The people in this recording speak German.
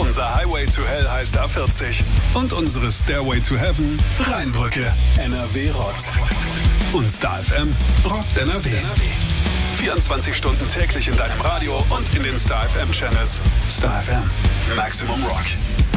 Unser Highway to Hell heißt A40. Und unsere Stairway to Heaven Rheinbrücke. NRW rockt. Und Star FM rockt NRW. 24 Stunden täglich in deinem Radio und in den Star FM Channels. Star FM. Maximum Rock.